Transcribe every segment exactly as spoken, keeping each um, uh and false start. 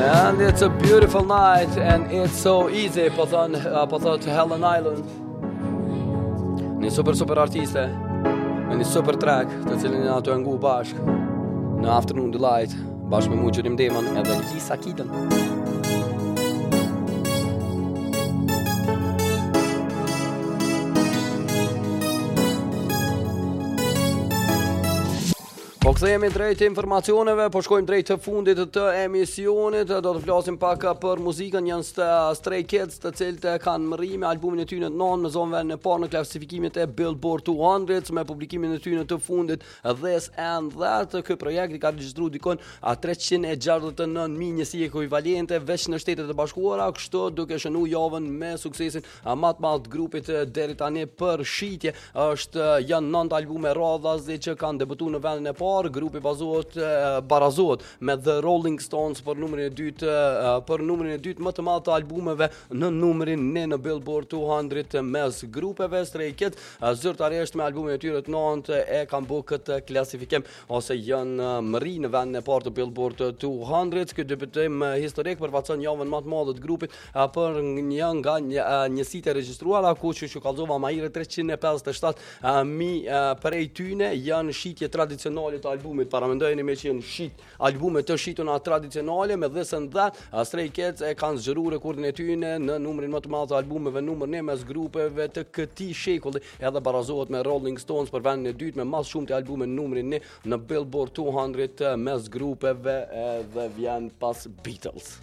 And it's a beautiful night and it's so easy, po thon, uh, po thot Helen Island. Një super super artiste, në një super track, të cilin na ato e ngu bashk në Afternoon Delight, bashkë me mu Gjurim Demon edhe Lisa Kiden. Po kthehemi drejt informacioneve, po shkojmë drejt të fundit të emisionit, do të flasim pak për muzikën, janë Stray Kids, të cilët kanë mërri me albumin e tyre të nonë, në zonën vend e parë në klasifikimet e Billboard duecento, me publikimin e tyre të fundit This and That. Ky projekt i ka regjistruar dikon treqind e gjashtëdhjetë e nëntë mijë njësi ekuivalente veç në Shtetet e Bashkuara, kështu duke shënuar javën me suksesin më të madh të grupit deri tani për shitje. Është janë nëntë albume radhazi që kanë debutuar në vendin e parë. Grupi bazohet barazohet me The Rolling Stones për numrin e dytë për numrin e dytë më të madh të albumeve në numrin një në Billboard duecento mes grupeve. Stray Kids zyrtarisht me albumin e tyre të nëntë e kanë bërë këtë klasifikim ose janë mërri në vendin e parë të Billboard duecento. Ky debutim historik përfaqëson javën më të madhe të grupit për një nga njësitë e regjistruara, ku që shkallzova më herët treqind e pesëdhjetë e shtatë mijë prej tyne janë shitje tradicionale të albumit. Paramendojeni me që janë shit albume të shituna tradicionale me This and That. Stray Kids e kanë zgjeruar rekordin e tyre në numrin më të madh të albumeve numër një mes grupeve të këtij shekulli, edhe barazohet me Rolling Stones për vendin e dytë me më shumë të albume numrin një në Billboard duecento mes grupeve, edhe vjen pas Beatles.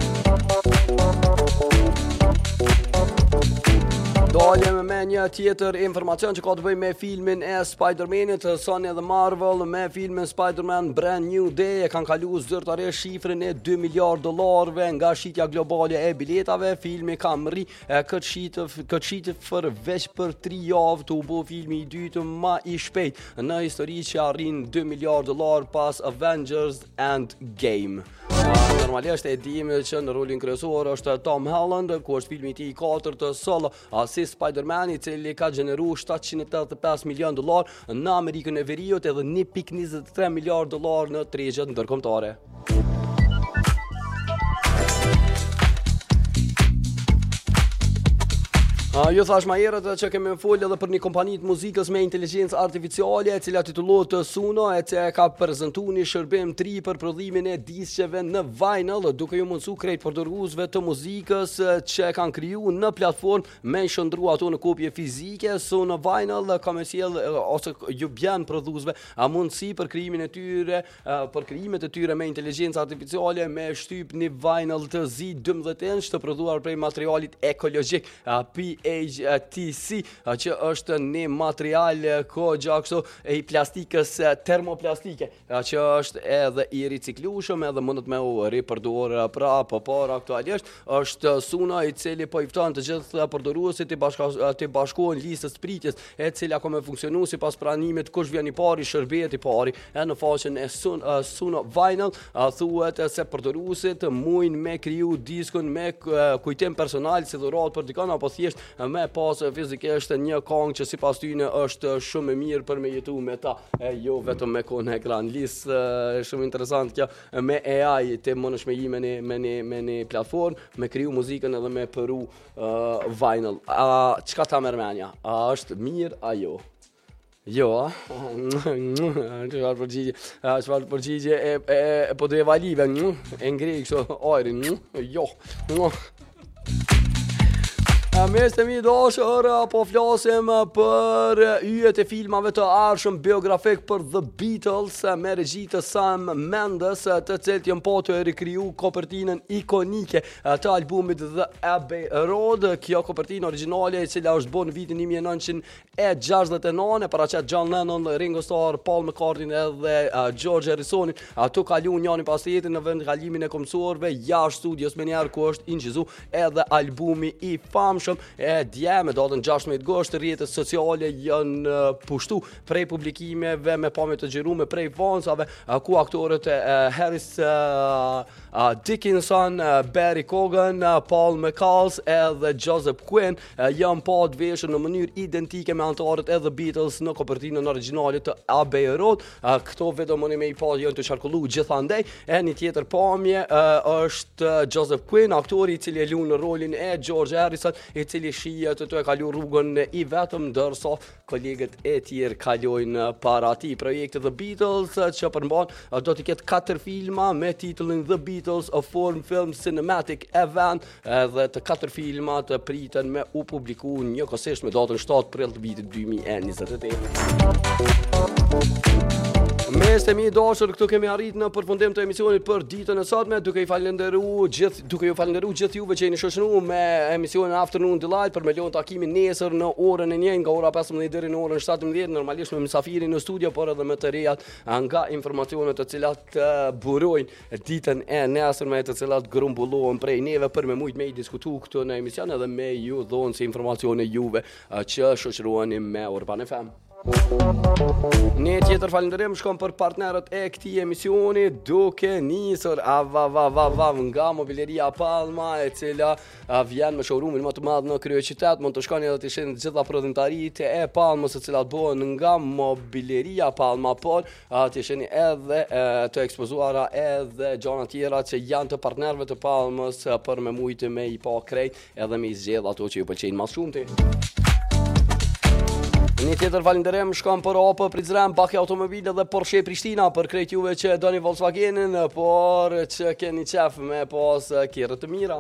Dalim me një tjetër informacion që ka të bëjë me filmin e Spider-Manit. Sony dhe Marvel me filmin Spider-Man Brand New Day e kanë kaluar zyrtarisht shifrën e dy miliardë dollarëve nga shitja globale e biletave. Filmi ka mri këtë shitje këtë shitje për veç për tre javë të u bë filmi i dytë më i shpejt në histori që arrin dy miliardë dollarë pas Avengers Endgame. Normalisht e dim që në rolin kryesor është Tom Holland, ku është filmi i tij i katërt të solo si Spider-Man, i cili ka gjeneruar shtatëqind e tetëdhjetë e pesë milion dollar në Amerikën e Veriut edhe një pikë njëzet e tre miliardë dollar në tregjet ndërkombëtare. Uh, ju thash më herët që kemi folë edhe për një kompani të muzikës me inteligjencë artificiale e cila titullohet Suno, e cila ka prezantuar një shërbim të ri për prodhimin e diskeve në vinyl, duke ju mundsuar krejt përdoruesve të muzikës që kanë krijuar në platformë me shndruar ato në kopje fizike. Suno Vinyl ka mësiel ose ju bën prodhuesve a mundësi për krijimin e tyre, uh, për krijimet e tyre me inteligjencë artificiale me shtyp një vinyl të zi dymbëdhjetë inç të prodhuar prej materialit ekologjik uh, P H T C, që është një material kohëgjakso i plastikës termoplastike, që është edhe i riciklueshëm edhe mundet me u ripërdor prapë, por aktualisht është Suno i cili po i fton të gjithë përdoruesit të bashka, të bashkohen listës pritjes, e cila ka me funksionu si pas pranimit kush vjen i pari, shërbet i pari. E në faqen e Sun, uh, Suno Vinyl uh, thuhet se përdoruesit mujnë me kriju diskun me uh, kujtim personal si dhurat për dikon, apo thjesht me pas fizikisht një këngë që sipas tyne është shumë e mirë për me jetu me ta, e jo vetëm me kohë në ekran. Lisë shumë interesant kjo me A I të mënesh me i me një, me një, me një platformë, me kriju muzikën edhe me përu uh, vinyl. Uh, qka ta mërmenja? A është mirë a jo? Jo, çfarë përgjigje, çfarë përgjigje e, e, e po do e valive, e ngrej kështu ajrin, jo. Mes të mi dashur, po flasim për yjet e filmave të arshëm biografik për The Beatles me regji të Sam Mendes, të cilët janë po të rikriju kopertinën ikonike të albumit The Abbey Road. Kjo kopertinë origjinale e cila është bërë në vitin një mijë e nëntëqind e gjashtëdhjetë e nëntë, paraqet John Lennon, Ringo Starr, Paul McCartney edhe uh, George Harrison, ato kaluan njëri pas tjetrit në vend kalimin e komësorëve jashtë studios me njerë ku është incizu edhe albumi i famshëm famshëm e dje me datën gjashtëmbëdhjetë gusht rrjetet sociale janë uh, pushtu prej publikimeve me pamje të xhiruar prej fansave uh, ku aktorët e uh, Harris uh, uh, Dickinson, uh, Barry Cogan, uh, Paul McCalls edhe Joseph Quinn uh, janë pa të veshur në mënyrë identike me anëtarët edhe Beatles në kopertinën origjinale të Abbey Road. Uh, këto vetëm me i pa janë të qarkulluar gjithandej. E një tjetër pamje uh, është uh, Joseph Quinn, aktori i cili e luan në rolin e George Harrison, i cili shihet të, të e kalu rrugën i vetëm, ndërsa kolegët e tjerë kalojnë para tij. Projekti The Beatles që përmban do të ketë katër filma me titullin The Beatles, a four film cinematic event, dhe të katër filma të priten me u publiku njëkohësisht me datën shtatë prill të vitit dy mijë e njëzet e tetë. Mes të mi dashur, këtu kemi arrit në përfundim të emisionit për ditën e sotme, duke i falendëruar gjithë, duke ju falendëruar gjithë juve që jeni shoqëruar me emisionin Afternoon Delight për me lënë takimin nesër në orën e një nga ora pesëmbëdhjetë deri në orën shtatëmbëdhjetë, normalisht me mysafirin në studio, por edhe me të rejat nga informacionet të cilat uh, burojnë ditën e nesërme, të cilat grumbullohen prej neve për me mujt me i diskutu këtu në emision edhe me ju dhonë si informacione juve uh, që shoqëroheni me Urban F M. Një tjetër falënderim shkon për partnerët e këtij emisioni, duke nisur avav nga Mobileria Palma, e cila vjen me showroomin më të madh në kryeqytet. Mund të shkoni edhe të shihni të gjitha prodhimtaritë e Palmës, të cilat bëhen nga Mobileria Palma, por të shihni edhe të ekspozuara edhe gjëra tjera që janë të partnerëve të Palmës për me mujtë me i pa krejt edhe me i zgjedh ato që ju pëlqejnë më shumë. Një tjetër falënderim shkon për Opel Prizren, Baki Automobile dhe Porsche Prishtina, për krejt juve që doni Volkswagenin, por që keni qef me pas kjerë të mira.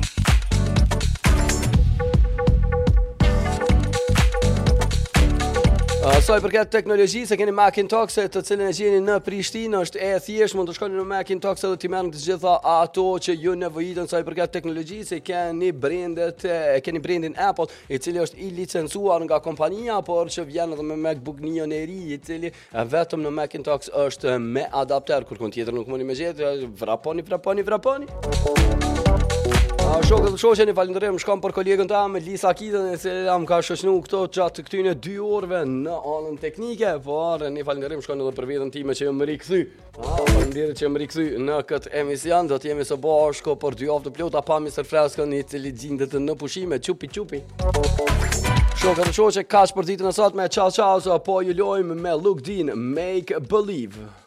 Sa i përket teknologjisë, keni Macintosh të cilën e gjeni në Prishtinë, është e thjesht, mund të shkoni në Macintosh edhe t'i merrni të gjitha ato që ju nevojitën. Sa i përket teknologjisë, keni brandet, keni brandin Apple, i cili është i licencuar nga kompania, por që vjen edhe me MacBook Neo i ri, i cili vetëm në Macintosh është me adapter, kur kënd tjetër nuk mundi me gjetë, vraponi, vraponi, vraponi. Shokët dhe shoqeni, falënderim shkon për kolegën tam Lisa Kitën, e cila më ka shoqëruar këto gjatë këtyre dy orëve në anën teknike, por një falënderim shkon edhe për veten time që më rikthy. Ah, faleminderit që më rikthy në këtë emision. Do të jemi së bashku për dy javë të plota pa mister Freskën, i cili gjendet në pushime, çupi çupi. Shokët dhe shoqe, kaq për ditën e sotme. Ciao ciao, po ju lojmë me Luke Dean, Make Believe.